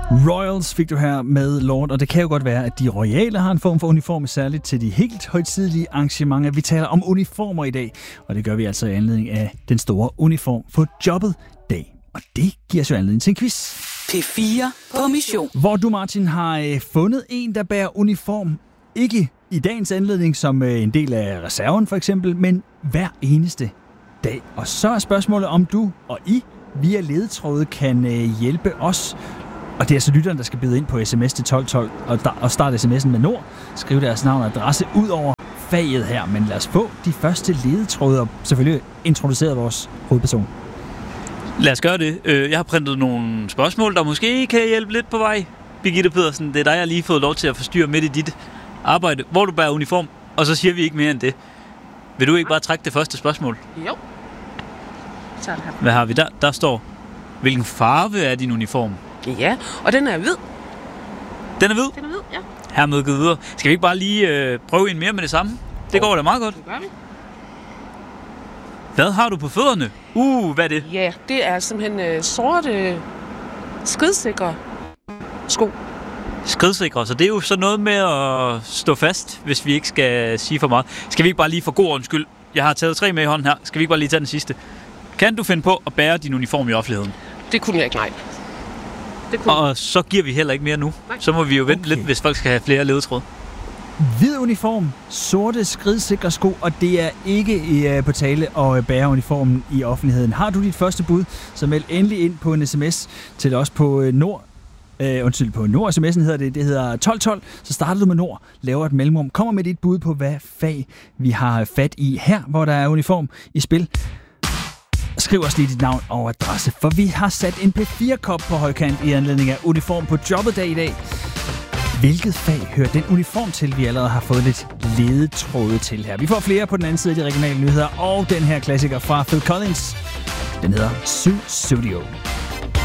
Royals fik du her med Lord, og det kan jo godt være, at de royale har en form for uniform, særligt til de helt højtidelige arrangementer. Vi taler om uniformer i dag, og det gør vi altså i anledning af den store uniform på jobbet dag. Og det giver os jo anledning til en quiz. P4 på mission. Hvor du, Martin, har fundet en, der bærer uniform. Ikke i dagens anledning som en del af reserven for eksempel, men hver eneste dag. Og så er spørgsmålet, om du og I via ledetråde kan hjælpe os. Og det er altså lytteren, der skal bede ind på sms til 1212 og starte sms'en med Nord. Skriv deres navn og adresse ud over faget her. Men lad os få de første ledetråde og selvfølgelig introducere vores hovedperson. Lad os gøre det. Jeg har printet nogle spørgsmål, der måske kan hjælpe lidt på vej. Birgitte Pedersen, det er dig, jeg har lige fået lov til at forstyrre midt i dit arbejde, hvor du bærer uniform, og så siger vi ikke mere end det. Vil du ikke bare trække det første spørgsmål? Jo. Så her. Hvad har vi der? Der står, hvilken farve er din uniform? Ja, og den er hvid. Den er hvid? Den er hvid, ja. Hermed givet videre. Skal vi ikke bare lige prøve en mere med det samme? Det går da meget godt. Det gør vi. Hvad har du på fødderne? Hvad er det? Ja, det er simpelthen sorte skridsikre sko. Skridsikre, så det er jo så noget med at stå fast, hvis vi ikke skal sige for meget. Skal vi ikke bare lige for god ordens skyld? Jeg har taget 3 med i hånden her. Skal vi ikke bare lige tage den sidste? Kan du finde på at bære din uniform i offentligheden? Det kunne jeg ikke, nej. Og så giver vi heller ikke mere nu. Nej. Så må vi jo vente lidt, hvis folk skal have flere ledetråd. Hvid uniform, sorte skridsikre sko, og det er ikke på tale at bære uniformen i offentligheden. Har du dit første bud, så meld endelig ind på en sms til os på Nord. På Nord, sms'en hedder det hedder 1212, så starter du med Nord, laver et mellemrum, kommer med dit bud på, hvad fag vi har fat i her, hvor der er uniform i spil. Skriv os lige dit navn og adresse, for vi har sat en P4-kop på højkant i anledning af uniform på jobbet dag i dag. Hvilket fag hører den uniform til, vi allerede har fået lidt ledetråde til her? Vi får flere på den anden side af de regionale nyheder, og den her klassiker fra Phil Collins. Den hedder Zoo Studio.